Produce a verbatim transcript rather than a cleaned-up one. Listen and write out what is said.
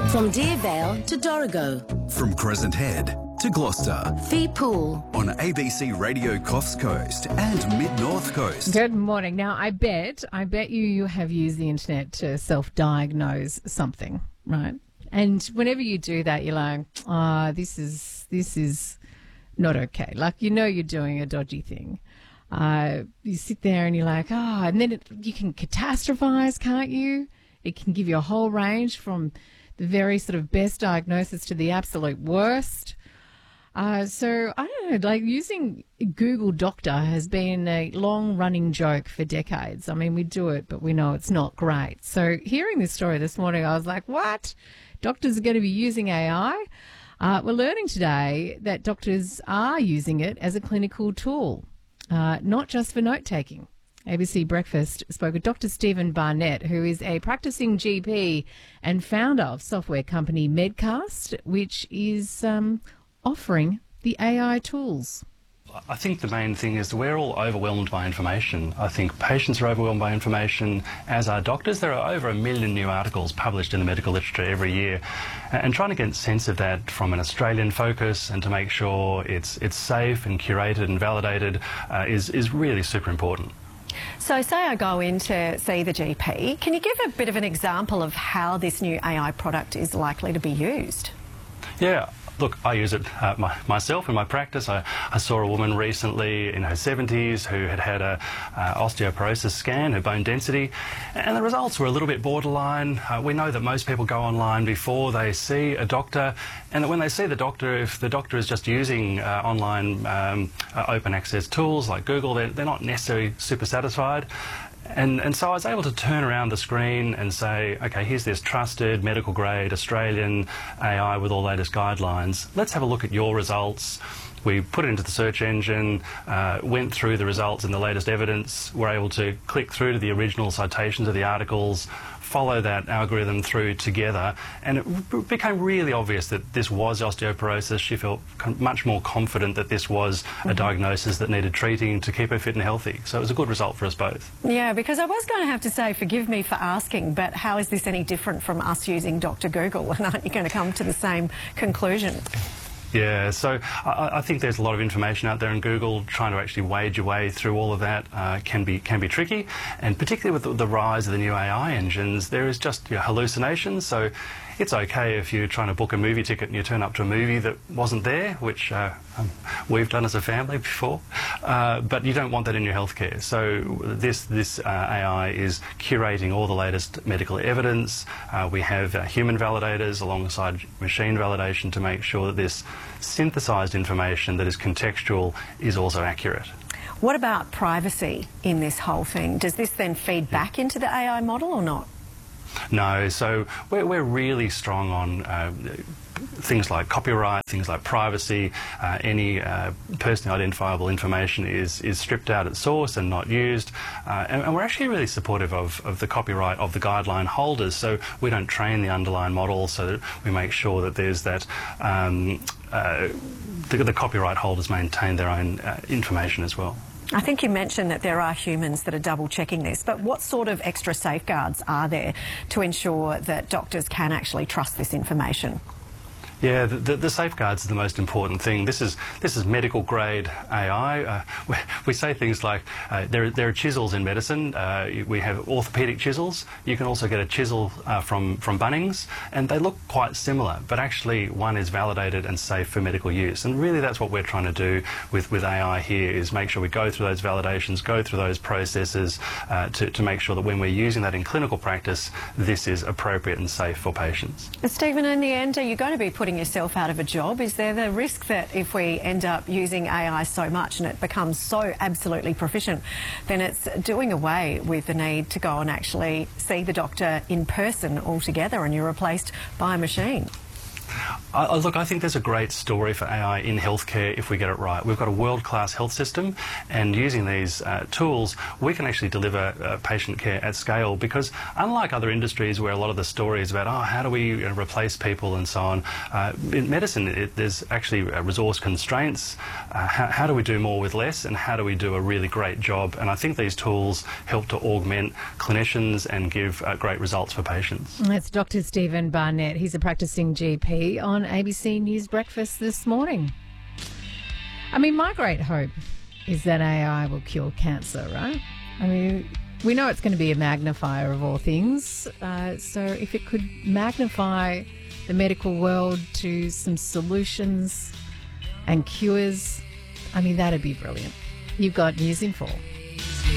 From Deervale to Dorrigo. From Crescent Head to Gloucester. Fee Pool. On A B C Radio Coffs Coast and Mid-North Coast. Good morning. Now, I bet, I bet you, you have used the internet to self-diagnose something, right? And whenever you do that, you're like, ah, oh, this is, this is not okay. Like, you know you're doing a dodgy thing. Uh, you sit there and you're like, ah, oh, and then it, you can catastrophize, can't you? It can give you a whole range from the very sort of best diagnosis to the absolute worst. Uh, so, I don't know, like using Google Doctor has been a long-running joke for decades. I mean, we do it, but we know it's not great. So hearing this story this morning, I was like, what? Doctors are going to be using A I? Uh, we're learning today that doctors are using it as a clinical tool, uh, not just for note-taking. A B C Breakfast spoke with Doctor Stephen Barnett, who is a practicing G P and founder of software company Medcast, which is um, offering the A I tools. I think the main thing is that we're all overwhelmed by information. I think patients are overwhelmed by information, as are doctors. There are over a million new articles published in the medical literature every year. And trying to get a sense of that from an Australian focus and to make sure it's, it's safe and curated and validated uh, is, is really super important. So say I go in to see the G P. Can you give a bit of an example of how this new A I product is likely to be used? Yeah. Look, I use it uh, my, myself in my practice. I, I saw a woman recently in her seventies who had had a uh, osteoporosis scan, her bone density, and the results were a little bit borderline. Uh, we know that most people go online before they see a doctor, and that when they see the doctor, if the doctor is just using uh, online um, uh, open access tools like Google, they're, they're not necessarily super satisfied. And, and so I was able to turn around the screen and say, OK, here's this trusted, medical-grade Australian A I with all latest guidelines. Let's have a look at your results. We put it into the search engine, uh, went through the results and the latest evidence. We're able to click through to the original citations of the articles, follow that algorithm through together, and it became really obvious that this was osteoporosis. She felt much more confident that this was a diagnosis that needed treating to keep her fit and healthy. So it was a good result for us both. Yeah, because I was going to have to say, forgive me for asking, but how is this any different from us using Doctor Google? And aren't you going to come to the same conclusion? Yeah, so I, I think there's a lot of information out there in Google. Trying to actually wade your way through all of that uh, can be can be tricky, and particularly with the, the rise of the new A I engines, there is just you know, hallucinations. So it's okay if you're trying to book a movie ticket and you turn up to a movie that wasn't there, which uh, um, we've done as a family before, uh, but you don't want that in your healthcare. So this this uh, A I is curating all the latest medical evidence. Uh, we have uh, human validators alongside machine validation to make sure that this synthesised information that is contextual is also accurate. What about privacy in this whole thing? Does this then feed back into the A I model or not? No, so we're, we're really strong on uh, things like copyright, things like privacy. Uh, any uh, personally identifiable information is, is stripped out at source and not used. Uh, and, and we're actually really supportive of, of the copyright of the guideline holders, so we don't train the underlying model, so that we make sure that there's that um, uh, the, the copyright holders maintain their own uh, information as well. I think you mentioned that there are humans that are double-checking this, but what sort of extra safeguards are there to ensure that doctors can actually trust this information? Yeah, the, the, the safeguards are the most important thing. This is this is medical grade A I. Uh, we, we say things like uh, there there are chisels in medicine. Uh, we have orthopaedic chisels. You can also get a chisel uh, from from Bunnings, and they look quite similar. But actually, one is validated and safe for medical use. And really, that's what we're trying to do with with A I here: is make sure we go through those validations, go through those processes uh, to to make sure that when we're using that in clinical practice, this is appropriate and safe for patients. Stephen, in the end, are you going to be putting yourself out of a job? Is there the risk that if we end up using A I so much and it becomes so absolutely proficient, then it's doing away with the need to go and actually see the doctor in person altogether and you're replaced by a machine? I, I- look, I think there's a great story for A I in healthcare if we get it right. We've got a world-class health system, and using these uh, tools, we can actually deliver uh, patient care at scale, because unlike other industries where a lot of the story is about, oh, how do we you know, replace people and so on, uh, in medicine it, there's actually uh, resource constraints. Uh, how, how do we do more with less, and how do we do a really great job? And I think these tools help to augment clinicians and give uh, great results for patients. That's Doctor Stephen Barnett. He's a practicing G P on A B C News Breakfast this morning. I mean, my great hope is that A I will cure cancer, right? I mean, we know it's going to be a magnifier of all things. Uh, so if it could magnify the medical world to some solutions and cures, I mean, that'd be brilliant. You've got News in four.